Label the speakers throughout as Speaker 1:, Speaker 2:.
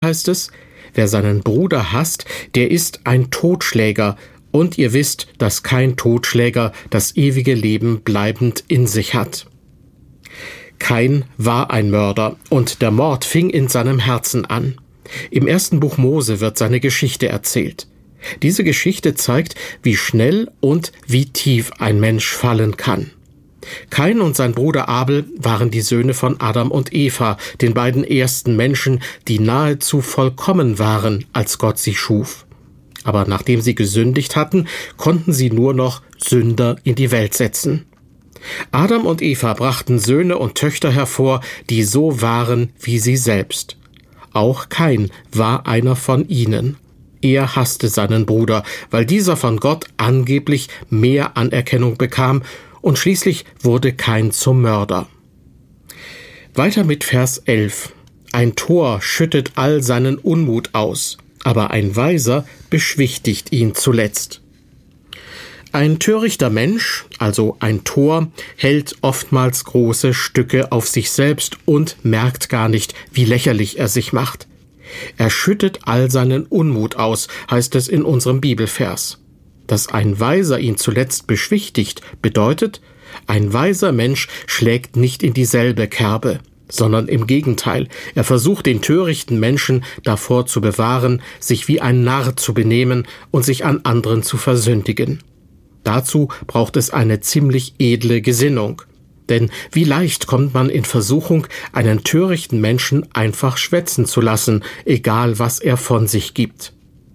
Speaker 1: heißt es: Wer seinen Bruder hasst, der ist ein Totschläger, und ihr wisst, dass kein Totschläger das ewige Leben bleibend in sich hat. Kain war ein Mörder, und der Mord fing in seinem Herzen an. Im 1. Buch Mose wird seine Geschichte erzählt. Diese Geschichte zeigt, wie schnell und wie tief ein Mensch fallen kann. Kain und sein Bruder Abel waren die Söhne von Adam und Eva, den beiden ersten Menschen, die nahezu vollkommen waren, als Gott sie schuf. Aber nachdem sie gesündigt hatten, konnten sie nur noch Sünder in die Welt setzen. Adam und Eva brachten Söhne und Töchter hervor, die so waren wie sie selbst. Auch Kain war einer von ihnen. Er hasste seinen Bruder, weil dieser von Gott angeblich mehr Anerkennung bekam, und schließlich wurde Kain zum Mörder. Weiter mit Vers 11. Ein Tor schüttet all seinen Unmut aus, aber ein Weiser beschwichtigt ihn zuletzt. Ein törichter Mensch, also ein Tor, hält oftmals große Stücke auf sich selbst und merkt gar nicht, wie lächerlich er sich macht. Er schüttet all seinen Unmut aus, heißt es in unserem Bibelvers. Dass ein Weiser ihn zuletzt beschwichtigt, bedeutet, ein weiser Mensch schlägt nicht in dieselbe Kerbe, sondern im Gegenteil, er versucht den törichten Menschen davor zu bewahren, sich wie ein Narr zu benehmen und sich an anderen zu versündigen. Dazu braucht es eine ziemlich edle Gesinnung. Denn wie leicht kommt man in Versuchung, einen törichten Menschen einfach schwätzen zu lassen, egal was er von sich gibt.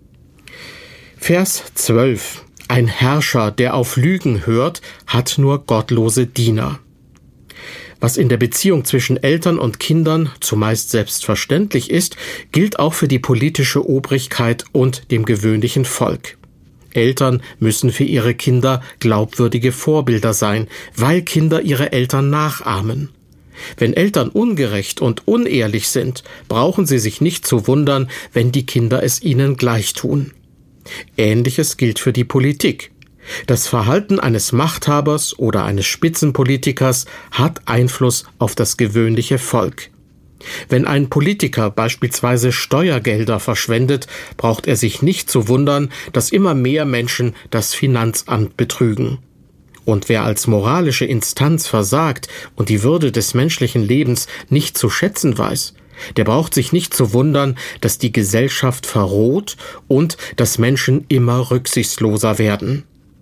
Speaker 1: Vers 12. Ein Herrscher, der auf Lügen hört, hat nur gottlose Diener. Was in der Beziehung zwischen Eltern und Kindern zumeist selbstverständlich ist, gilt auch für die politische Obrigkeit und dem gewöhnlichen Volk. Eltern müssen für ihre Kinder glaubwürdige Vorbilder sein, weil Kinder ihre Eltern nachahmen. Wenn Eltern ungerecht und unehrlich sind, brauchen sie sich nicht zu wundern, wenn die Kinder es ihnen gleich tun. Ähnliches gilt für die Politik. Das Verhalten eines Machthabers oder eines Spitzenpolitikers hat Einfluss auf das gewöhnliche Volk. Wenn ein Politiker beispielsweise Steuergelder verschwendet, braucht er sich nicht zu wundern, dass immer mehr Menschen das Finanzamt betrügen. Und wer als moralische Instanz versagt und die Würde des menschlichen Lebens nicht zu schätzen weiß, der braucht sich nicht zu wundern, dass die Gesellschaft verroht und dass Menschen immer rücksichtsloser werden.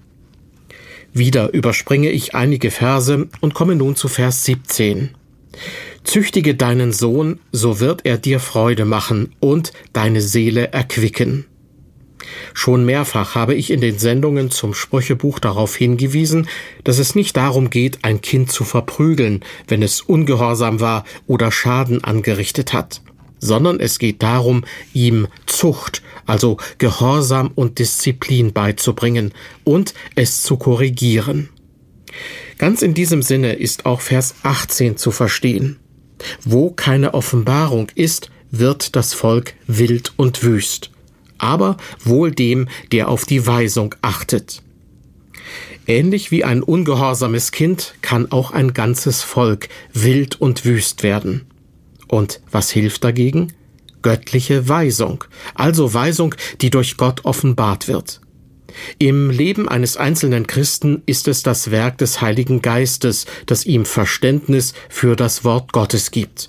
Speaker 1: Wieder überspringe ich einige Verse und komme nun zu Vers 17. Züchtige deinen Sohn, so wird er dir Freude machen und deine Seele erquicken. Schon mehrfach habe ich in den Sendungen zum Sprüchebuch darauf hingewiesen, dass es nicht darum geht, ein Kind zu verprügeln, wenn es ungehorsam war oder Schaden angerichtet hat, sondern es geht darum, ihm Zucht, also Gehorsam und Disziplin beizubringen und es zu korrigieren. Ganz in diesem Sinne ist auch Vers 18 zu verstehen. Wo keine Offenbarung ist, wird das Volk wild und wüst. Aber wohl dem, der auf die Weisung achtet. Ähnlich wie ein ungehorsames Kind kann auch ein ganzes Volk wild und wüst werden. Und was hilft dagegen? Göttliche Weisung, also Weisung, die durch Gott offenbart wird. Im Leben eines einzelnen Christen ist es das Werk des Heiligen Geistes, das ihm Verständnis für das Wort Gottes gibt.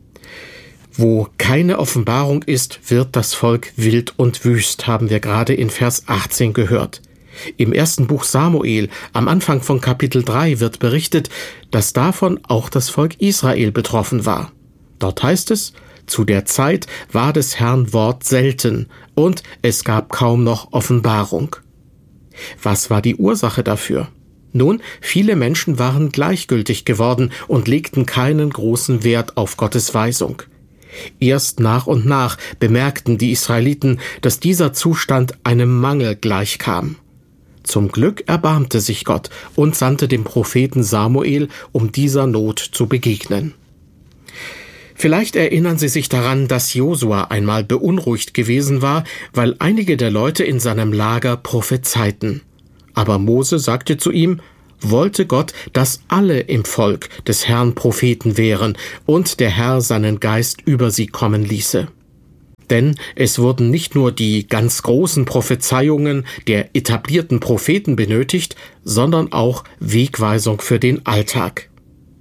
Speaker 1: Wo keine Offenbarung ist, wird das Volk wild und wüst, haben wir gerade in Vers 18 gehört. Im 1. Buch Samuel, am Anfang von Kapitel 3, wird berichtet, dass davon auch das Volk Israel betroffen war. Dort heißt es: Zu der Zeit war des Herrn Wort selten, und es gab kaum noch Offenbarung. Was war die Ursache dafür? Nun, viele Menschen waren gleichgültig geworden und legten keinen großen Wert auf Gottes Weisung. Erst nach und nach bemerkten die Israeliten, dass dieser Zustand einem Mangel gleichkam. Zum Glück erbarmte sich Gott und sandte den Propheten Samuel, um dieser Not zu begegnen. Vielleicht erinnern Sie sich daran, dass Josua einmal beunruhigt gewesen war, weil einige der Leute in seinem Lager prophezeiten. Aber Mose sagte zu ihm: Wollte Gott, dass alle im Volk des Herrn Propheten wären und der Herr seinen Geist über sie kommen ließe. Denn es wurden nicht nur die ganz großen Prophezeiungen der etablierten Propheten benötigt, sondern auch Wegweisung für den Alltag.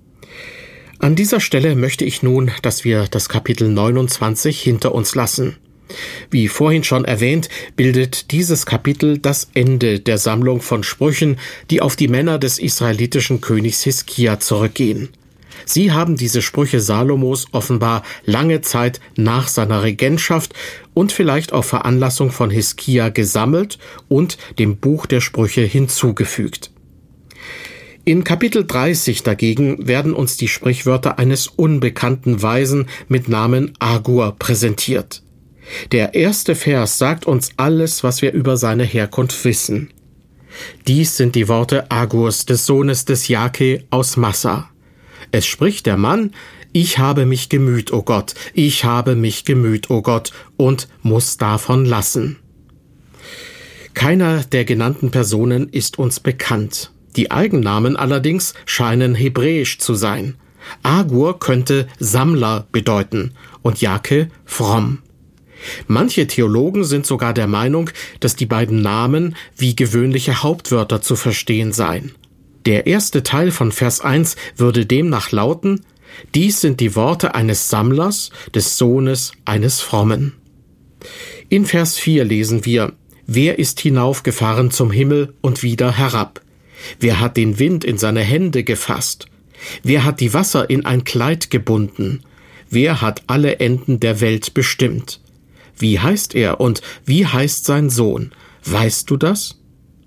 Speaker 1: An dieser Stelle möchte ich nun, dass wir das Kapitel 29 hinter uns lassen. Wie vorhin schon erwähnt, bildet dieses Kapitel das Ende der Sammlung von Sprüchen, die auf die Männer des israelitischen Königs Hiskia zurückgehen. Sie haben diese Sprüche Salomos offenbar lange Zeit nach seiner Regentschaft und vielleicht auf Veranlassung von Hiskia gesammelt und dem Buch der Sprüche hinzugefügt. In Kapitel 30 dagegen werden uns die Sprichwörter eines unbekannten Weisen mit Namen Agur präsentiert. Der erste Vers sagt uns alles, was wir über seine Herkunft wissen. Dies sind die Worte Agurs, des Sohnes des Jake aus Massa. Es spricht der Mann: Ich habe mich gemüht, o Gott, ich habe mich gemüht, o Gott, und muss davon lassen. Keiner der genannten Personen ist uns bekannt. Die Eigennamen allerdings scheinen hebräisch zu sein. Agur könnte Sammler bedeuten und Jake fromm. Manche Theologen sind sogar der Meinung, dass die beiden Namen wie gewöhnliche Hauptwörter zu verstehen seien. Der erste Teil von Vers 1 würde demnach lauten: Dies sind die Worte eines Sammlers, des Sohnes eines Frommen. In Vers 4 lesen wir: Wer ist hinaufgefahren zum Himmel und wieder herab? Wer hat den Wind in seine Hände gefasst? Wer hat die Wasser in ein Kleid gebunden? Wer hat alle Enden der Welt bestimmt? Wie heißt er und wie heißt sein Sohn? Weißt du das?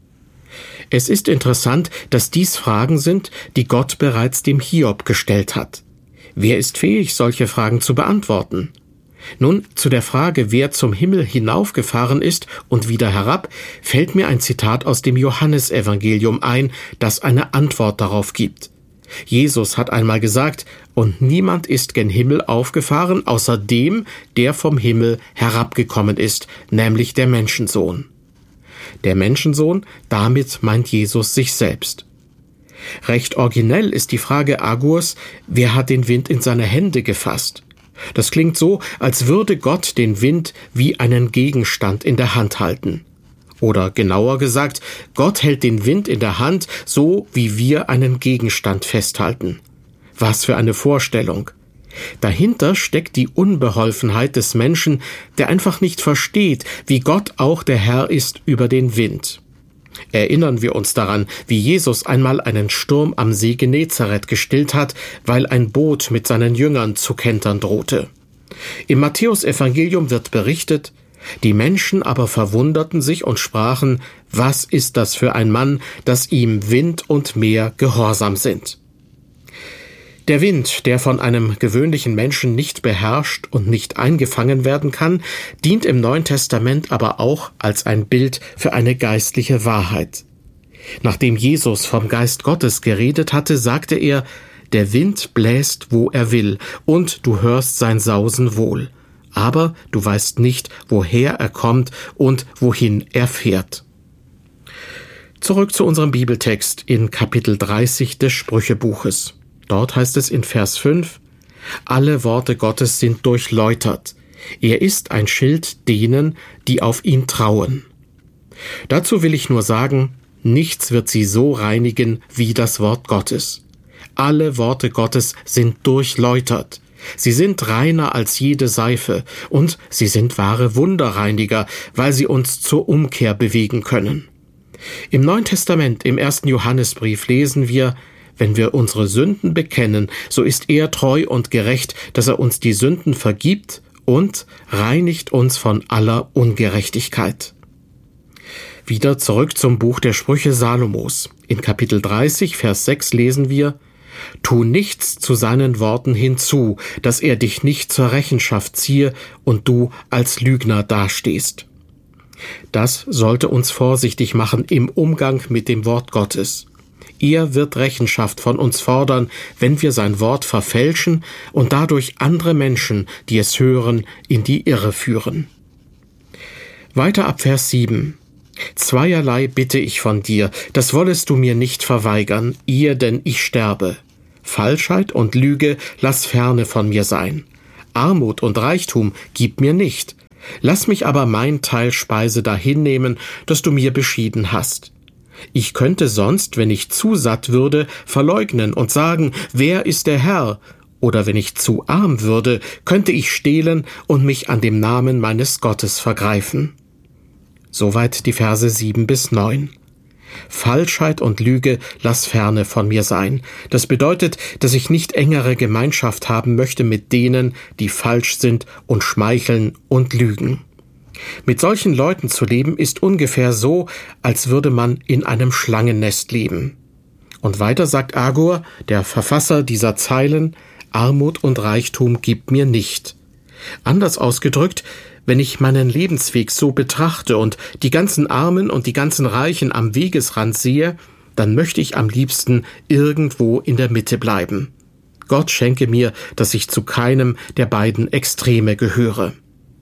Speaker 1: Es ist interessant, dass dies Fragen sind, die Gott bereits dem Hiob gestellt hat. Wer ist fähig, solche Fragen zu beantworten? Nun, zu der Frage, wer zum Himmel hinaufgefahren ist und wieder herab, fällt mir ein Zitat aus dem Johannesevangelium ein, das eine Antwort darauf gibt. Jesus hat einmal gesagt: Und niemand ist gen Himmel aufgefahren, außer dem, der vom Himmel herabgekommen ist, nämlich der Menschensohn. Der Menschensohn, damit meint Jesus sich selbst. Recht originell ist die Frage Agurs: Wer hat den Wind in seine Hände gefasst? Das klingt so, als würde Gott den Wind wie einen Gegenstand in der Hand halten. Oder genauer gesagt, Gott hält den Wind in der Hand, so wie wir einen Gegenstand festhalten. Was für eine Vorstellung! Dahinter steckt die Unbeholfenheit des Menschen, der einfach nicht versteht, wie Gott auch der Herr ist über den Wind. Erinnern wir uns daran, wie Jesus einmal einen Sturm am See Genezareth gestillt hat, weil ein Boot mit seinen Jüngern zu kentern drohte. Im Matthäusevangelium wird berichtet: Die Menschen aber verwunderten sich und sprachen: Was ist das für ein Mann, dass ihm Wind und Meer gehorsam sind? Der Wind, der von einem gewöhnlichen Menschen nicht beherrscht und nicht eingefangen werden kann, dient im Neuen Testament aber auch als ein Bild für eine geistliche Wahrheit. Nachdem Jesus vom Geist Gottes geredet hatte, sagte er: Der Wind bläst, wo er will, und du hörst sein Sausen wohl. Aber du weißt nicht, woher er kommt und wohin er fährt. Zurück zu unserem Bibeltext in Kapitel 30 des Sprüchebuches. Dort heißt es in Vers 5: Alle Worte Gottes sind durchläutert. Er ist ein Schild denen, die auf ihn trauen. Dazu will ich nur sagen, nichts wird sie so reinigen wie das Wort Gottes. Alle Worte Gottes sind durchläutert. Sie sind reiner als jede Seife und sie sind wahre Wunderreiniger, weil sie uns zur Umkehr bewegen können. Im Neuen Testament, im 1. Johannesbrief, lesen wir: Wenn wir unsere Sünden bekennen, so ist er treu und gerecht, dass er uns die Sünden vergibt und reinigt uns von aller Ungerechtigkeit. Wieder zurück zum Buch der Sprüche Salomos. In Kapitel 30, Vers 6 lesen wir: Tu nichts zu seinen Worten hinzu, dass er dich nicht zur Rechenschaft ziehe und du als Lügner dastehst. Das sollte uns vorsichtig machen im Umgang mit dem Wort Gottes. Er wird Rechenschaft von uns fordern, wenn wir sein Wort verfälschen und dadurch andere Menschen, die es hören, in die Irre führen. Weiter ab Vers 7. Zweierlei bitte ich von dir, das wollest du mir nicht verweigern, ehe denn ich sterbe. Falschheit und Lüge lass ferne von mir sein. Armut und Reichtum gib mir nicht. Lass mich aber mein Teil Speise dahinnehmen, das du mir beschieden hast. Ich könnte sonst, wenn ich zu satt würde, verleugnen und sagen, wer ist der Herr? Oder wenn ich zu arm würde, könnte ich stehlen und mich an dem Namen meines Gottes vergreifen. Soweit die Verse 7-9. Falschheit und Lüge lass ferne von mir sein. Das bedeutet, dass ich nicht engere Gemeinschaft haben möchte mit denen, die falsch sind und schmeicheln und lügen. Mit solchen Leuten zu leben ist ungefähr so, als würde man in einem Schlangennest leben. Und weiter sagt Agur, der Verfasser dieser Zeilen, Armut und Reichtum gibt mir nicht. Anders ausgedrückt, wenn ich meinen Lebensweg so betrachte und die ganzen Armen und die ganzen Reichen am Wegesrand sehe, dann möchte ich am liebsten irgendwo in der Mitte bleiben. Gott schenke mir, dass ich zu keinem der beiden Extreme gehöre.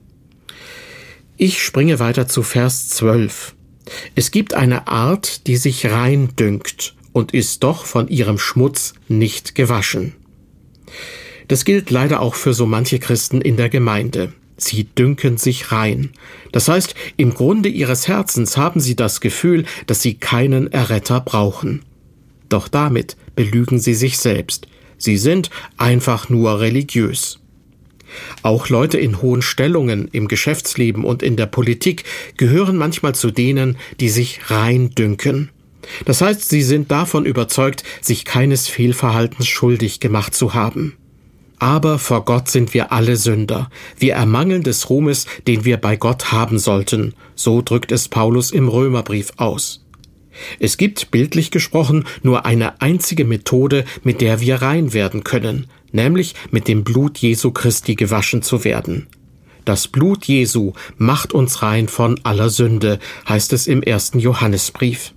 Speaker 1: Ich springe weiter zu Vers 12. Es gibt eine Art, die sich rein dünkt und ist doch von ihrem Schmutz nicht gewaschen. Das gilt leider auch für so manche Christen in der Gemeinde. Sie dünken sich rein. Das heißt, im Grunde ihres Herzens haben sie das Gefühl, dass sie keinen Erretter brauchen. Doch damit belügen sie sich selbst. Sie sind einfach nur religiös. Auch Leute in hohen Stellungen im Geschäftsleben und in der Politik gehören manchmal zu denen, die sich rein dünken. Das heißt, sie sind davon überzeugt, sich keines Fehlverhaltens schuldig gemacht zu haben. Aber vor Gott sind wir alle Sünder. Wir ermangeln des Ruhmes, den wir bei Gott haben sollten. So drückt es Paulus im Römerbrief aus. Es gibt, bildlich gesprochen, nur eine einzige Methode, mit der wir rein werden können, nämlich mit dem Blut Jesu Christi gewaschen zu werden. Das Blut Jesu macht uns rein von aller Sünde, heißt es im 1. Johannesbrief.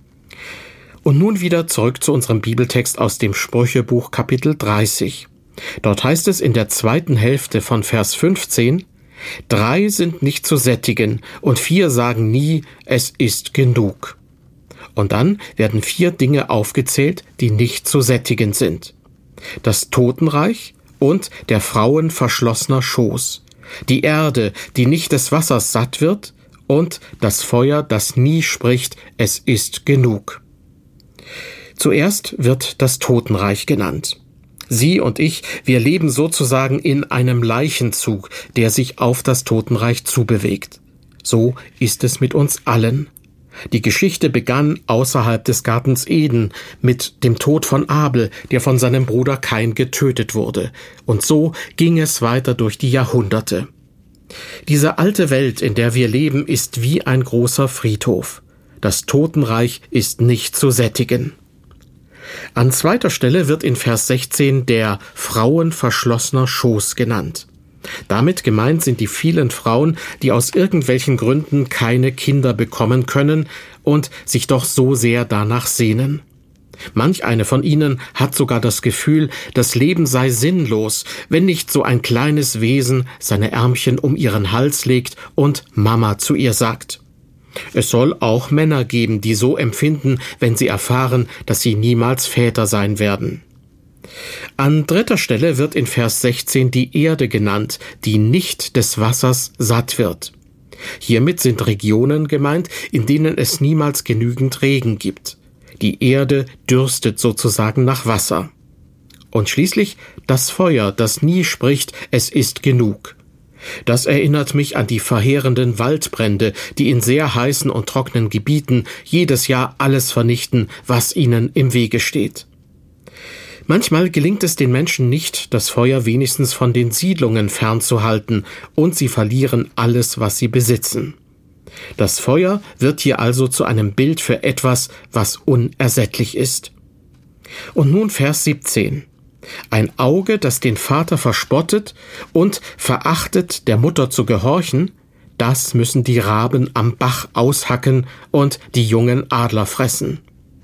Speaker 1: Und nun wieder zurück zu unserem Bibeltext aus dem Sprüchebuch Kapitel 30. Dort heißt es in der zweiten Hälfte von Vers 15, 3 sind nicht zu sättigen und 4 sagen nie, es ist genug. Und dann werden 4 Dinge aufgezählt, die nicht zu sättigen sind. Das Totenreich und der Frauen verschlossener Schoß, die Erde, die nicht des Wassers satt wird, und das Feuer, das nie spricht, es ist genug. Zuerst wird das Totenreich genannt. Sie und ich, wir leben sozusagen in einem Leichenzug, der sich auf das Totenreich zubewegt. So ist es mit uns allen. Die Geschichte begann außerhalb des Gartens Eden mit dem Tod von Abel, der von seinem Bruder Kain getötet wurde. Und so ging es weiter durch die Jahrhunderte. Diese alte Welt, in der wir leben, ist wie ein großer Friedhof. Das Totenreich ist nicht zu sättigen. An zweiter Stelle wird in Vers 16 der Frauen verschlossener Schoß genannt. Damit gemeint sind die vielen Frauen, die aus irgendwelchen Gründen keine Kinder bekommen können und sich doch so sehr danach sehnen. Manch eine von ihnen hat sogar das Gefühl, das Leben sei sinnlos, wenn nicht so ein kleines Wesen seine Ärmchen um ihren Hals legt und Mama zu ihr sagt. Es soll auch Männer geben, die so empfinden, wenn sie erfahren, dass sie niemals Väter sein werden. An dritter Stelle wird in Vers 16 die Erde genannt, die nicht des Wassers satt wird. Hiermit sind Regionen gemeint, in denen es niemals genügend Regen gibt. Die Erde dürstet sozusagen nach Wasser. Und schließlich das Feuer, das nie spricht, es ist genug. Das erinnert mich an die verheerenden Waldbrände, die in sehr heißen und trockenen Gebieten jedes Jahr alles vernichten, was ihnen im Wege steht. Manchmal gelingt es den Menschen nicht, das Feuer wenigstens von den Siedlungen fernzuhalten, und sie verlieren alles, was sie besitzen. Das Feuer wird hier also zu einem Bild für etwas, was unersättlich ist. Und nun Vers 17. Ein Auge, das den Vater verspottet und verachtet, der Mutter zu gehorchen, das müssen die Raben am Bach aushacken und die jungen Adler fressen.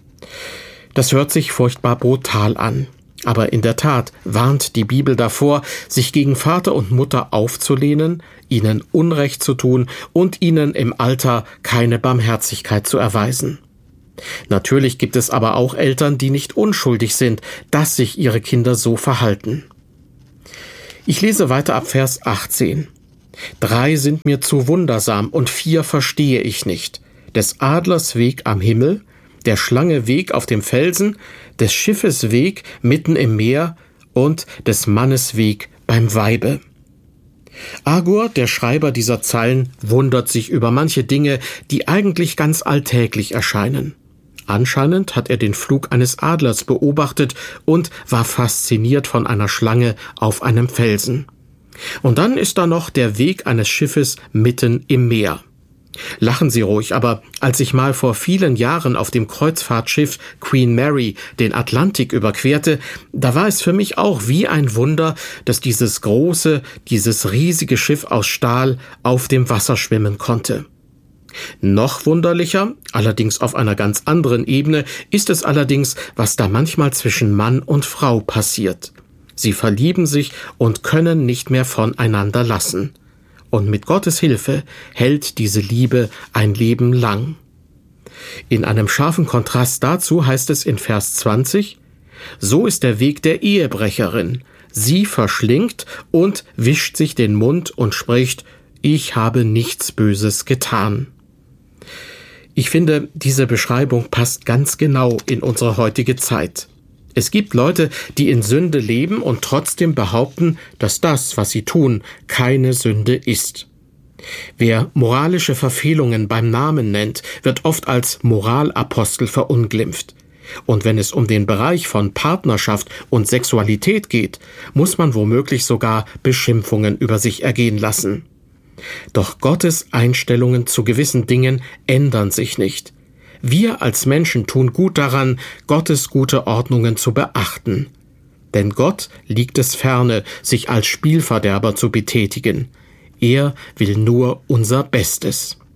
Speaker 1: Das hört sich furchtbar brutal an. Aber in der Tat warnt die Bibel davor, sich gegen Vater und Mutter aufzulehnen, ihnen Unrecht zu tun und ihnen im Alter keine Barmherzigkeit zu erweisen. Natürlich gibt es aber auch Eltern, die nicht unschuldig sind, dass sich ihre Kinder so verhalten. Ich lese weiter ab Vers 18. 3 sind mir zu wundersam und 4 verstehe ich nicht. Des Adlers Weg am Himmel, der Schlange Weg auf dem Felsen, des Schiffes Weg mitten im Meer und des Mannes Weg beim Weibe. Agur, der Schreiber dieser Zeilen, wundert sich über manche Dinge, die eigentlich ganz alltäglich erscheinen. Anscheinend hat er den Flug eines Adlers beobachtet und war fasziniert von einer Schlange auf einem Felsen. Und dann ist da noch der Weg eines Schiffes mitten im Meer. Lachen Sie ruhig, aber als ich mal vor vielen Jahren auf dem Kreuzfahrtschiff Queen Mary den Atlantik überquerte, da war es für mich auch wie ein Wunder, dass dieses riesige Schiff aus Stahl auf dem Wasser schwimmen konnte. Noch wunderlicher, allerdings auf einer ganz anderen Ebene, ist es allerdings, was da manchmal zwischen Mann und Frau passiert. Sie verlieben sich und können nicht mehr voneinander lassen. Und mit Gottes Hilfe hält diese Liebe ein Leben lang. In einem scharfen Kontrast dazu heißt es in Vers 20, so ist der Weg der Ehebrecherin. Sie verschlingt und wischt sich den Mund und spricht, ich habe nichts Böses getan. Ich finde, diese Beschreibung passt ganz genau in unsere heutige Zeit. Es gibt Leute, die in Sünde leben und trotzdem behaupten, dass das, was sie tun, keine Sünde ist. Wer moralische Verfehlungen beim Namen nennt, wird oft als Moralapostel verunglimpft. Und wenn es um den Bereich von Partnerschaft und Sexualität geht, muss man womöglich sogar Beschimpfungen über sich ergehen lassen. Doch Gottes Einstellungen zu gewissen Dingen ändern sich nicht. Wir als Menschen tun gut daran, Gottes gute Ordnungen zu beachten. Denn Gott liegt es ferne, sich als Spielverderber zu betätigen. Er will nur unser Bestes.